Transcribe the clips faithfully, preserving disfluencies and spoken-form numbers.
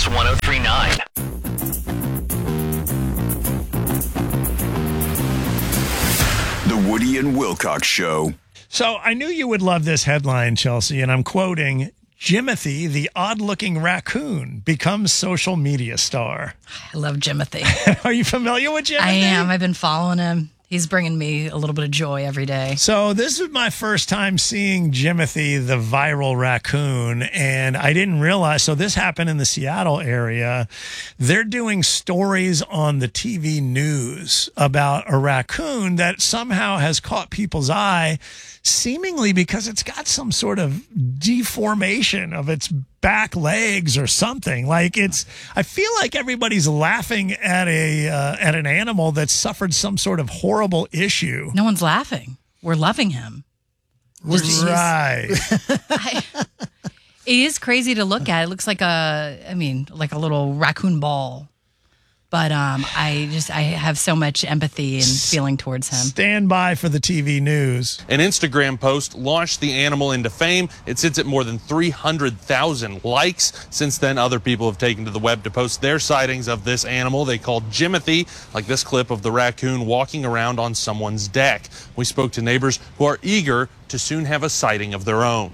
one oh three point nine. The Woody and Wilcox Show. So I knew you would love this headline, Chelsea, and I'm quoting, Jimothy, the odd-looking raccoon, becomes social media star. I love Jimothy. Are you familiar with Jimothy? I am. I've been following him. He's bringing me a little bit of joy every day. So this is my first time seeing Jimothy, the viral raccoon, and I didn't realize, so this happened in the Seattle area. They're doing stories on the T V news about a raccoon that somehow has caught people's eye, seemingly because it's got some sort of deformation of its back legs or something. Like it's, I feel like everybody's laughing at a uh, at an animal that's suffered some sort of horrible issue. No one's laughing. We're loving him. Right. I, it is crazy to look at. It looks like a, I mean, like a little raccoon ball. But um, I just, I have so much empathy and feeling towards him. Stand by for the T V news. An Instagram post launched the animal into fame. It sits at more than three hundred thousand likes. Since then, other people have taken to the web to post their sightings of this animal they called Jimothy, like this clip of the raccoon walking around on someone's deck. We spoke to neighbors who are eager to soon have a sighting of their own.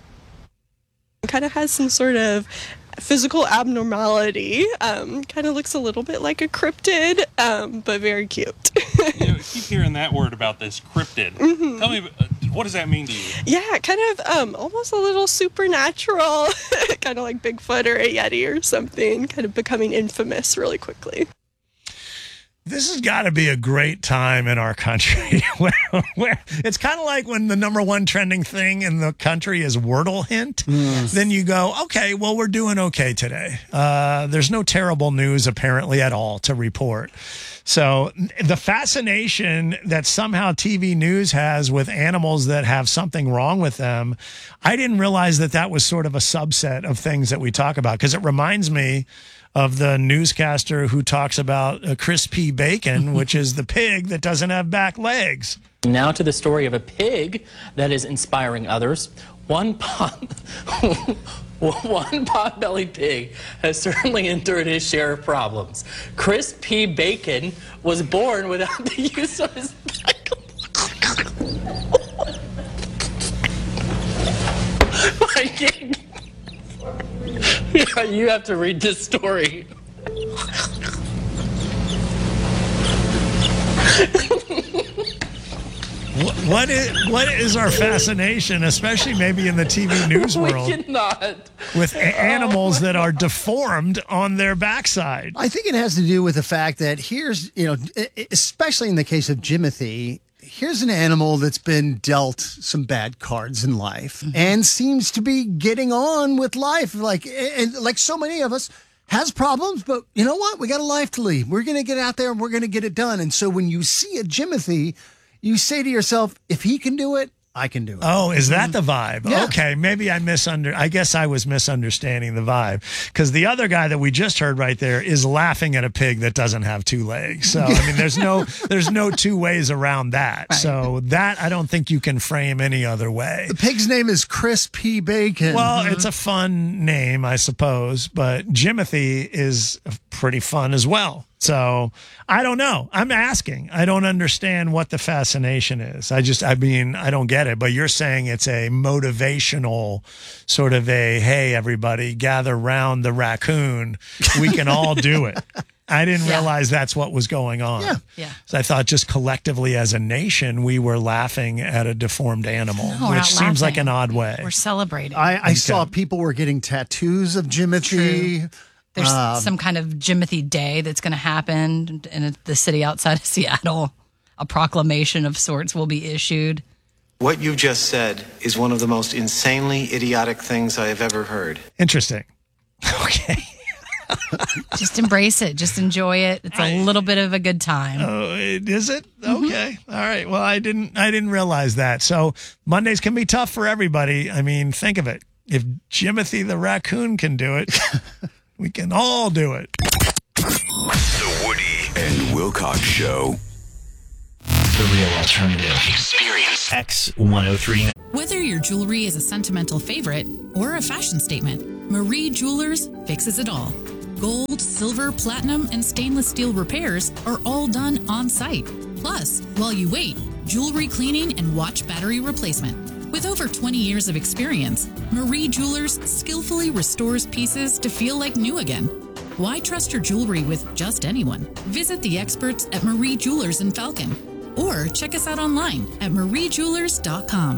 It kind of has some sort of physical abnormality. Um, kind of looks a little bit like a cryptid, um, but very cute. You know, I keep hearing that word about this cryptid. Mm-hmm. Tell me, uh, what does that mean to you? Yeah, kind of um, almost a little supernatural, kind of like Bigfoot or a Yeti or something, kind of becoming infamous really quickly. This has got to be a great time in our country where, where it's kind of like when the number one trending thing in the country is Wordle hint. Yes. Then you go, okay, well, we're doing okay today. Uh, there's no terrible news apparently at all to report. So the fascination that somehow T V news has with animals that have something wrong with them, I didn't realize that that was sort of a subset of things that we talk about, because it reminds me of the newscaster who talks about uh, Chris P. Bacon, which is the pig that doesn't have back legs. Now to the story of a pig that is inspiring others. One pot, one pot-bellied pig has certainly endured his share of problems. Chris P. Bacon was born without the use of his back. I can't. Yeah, you have to read this story. What is what is our fascination, especially maybe in the T V news world, we cannot. with a- animals that are deformed on their backside? I think it has to do with the fact that here's, you know, especially in the case of Jimothy, here's an animal that's been dealt some bad cards in life mm-hmm. and seems to be getting on with life. Like, and like so many of us, has problems, but you know what? We got a life to lead. We're going to get out there and we're going to get it done. And so when you see a Jimothy, you say to yourself, if he can do it, I can do it. Oh, is that the vibe? Yeah. Okay, maybe I misunder. I guess I was misunderstanding the vibe, because the other guy that we just heard right there is laughing at a pig that doesn't have two legs. So I mean, there's no there's no two ways around that. Right. So that I don't think you can frame any other way. The pig's name is Chris P. Bacon. Well, Mm-hmm. it's a fun name, I suppose, but Jimothy is pretty fun as well. So I don't know. I'm asking. I don't understand what the fascination is. I just, I mean, I don't get it. But you're saying it's a motivational sort of a, hey, everybody, gather round the raccoon. We can all do it. I didn't Yeah. realize that's what was going on. Yeah. Yeah. So I thought just collectively as a nation, we were laughing at a deformed animal, No, we're which not seems like laughing. an odd way. We're celebrating. I, I Okay. saw people were getting tattoos of Jimothy. True. There's Um, some kind of Jimothy Day that's going to happen in the city outside of Seattle. A proclamation of sorts will be issued. What you just said is one of the most insanely idiotic things I have ever heard. Interesting. Okay. Just embrace it. Just enjoy it. It's a little bit of a good time. Oh, it- is it? Okay. All right. Well, I didn't I didn't realize that. So Mondays can be tough for everybody. I mean, think of it. If Jimothy the raccoon can do it, we can all do it. The Woody and Wilcox Show. The real alternative. Experience X one oh three. Whether your jewelry is a sentimental favorite or a fashion statement, Marie Jewelers fixes it all. Gold, silver, platinum, and stainless steel repairs are all done on site. Plus, while you wait, jewelry cleaning and watch battery replacement. With over twenty years of experience, Marie Jewelers skillfully restores pieces to feel like new again. Why trust your jewelry with just anyone? Visit the experts at Marie Jewelers in Falcon or check us out online at marie jewelers dot com.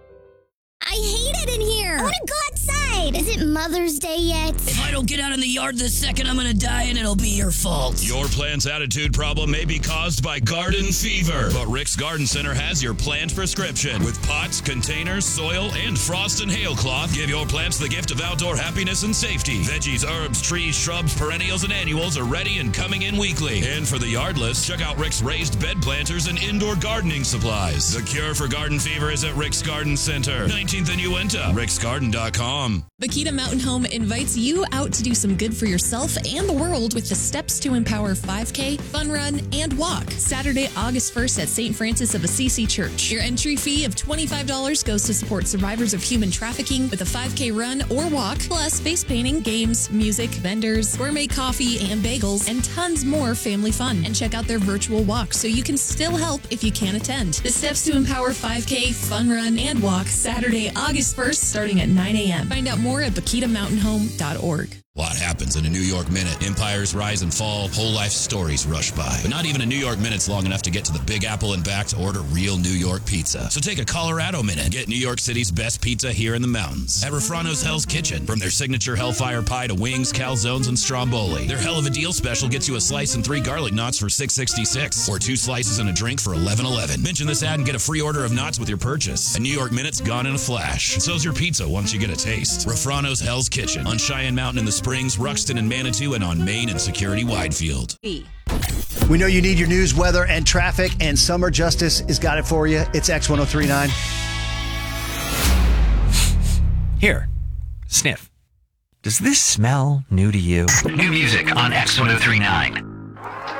I hate it in here. I want to go outside. Is it Mother's Day yet? If I don't get out in the yard this second, I'm going to die and it'll be your fault. Your plant's attitude problem may be caused by garden fever, but Rick's Garden Center has your plant prescription. With pots, containers, soil, and frost and hail cloth, give your plants the gift of outdoor happiness and safety. Veggies, herbs, trees, shrubs, perennials, and annuals are ready and coming in weekly. And for the yardless, check out Rick's raised bed planters and indoor gardening supplies. The cure for garden fever is at Rick's Garden Center, nineteenth and Uinta, ricks garden dot com. Bakita Mountain Home invites you out to do some good for yourself and the world with the Steps to Empower five K, Fun Run, and Walk. Saturday, August first at Saint Francis of Assisi Church. Your entry fee of twenty-five dollars goes to support survivors of human trafficking with a five K run or walk, plus face painting, games, music, vendors, gourmet coffee and bagels, and tons more family fun. And check out their virtual walk so you can still help if you can't attend. The Steps to Empower five K, Fun Run, and Walk, Saturday, August first, starting at nine a.m. Find out more at bakita mountain home dot org. A lot happens in a New York minute. Empires rise and fall, whole life stories rush by. But not even a New York minute's long enough to get to the Big Apple and back to order real New York pizza. So take a Colorado minute and get New York City's best pizza here in the mountains. At Refrano's Hell's Kitchen. From their signature Hellfire Pie to wings, calzones, and stromboli. Their Hell of a Deal special gets you a slice and three garlic knots for six sixty-six, or two slices and a drink for eleven eleven. Mention this ad and get a free order of knots with your purchase. A New York minute's gone in a flash. And so's your pizza once you get a taste. Refrano's Hell's Kitchen on Cheyenne Mountain in the Springs, Ruxton and Manitou, and on Main and Security Widefield. We know you need your news, weather, and traffic, and Summer Justice has got it for you. It's X ten thirty-nine. Here, sniff. Does this smell new to you? New music on X ten thirty-nine.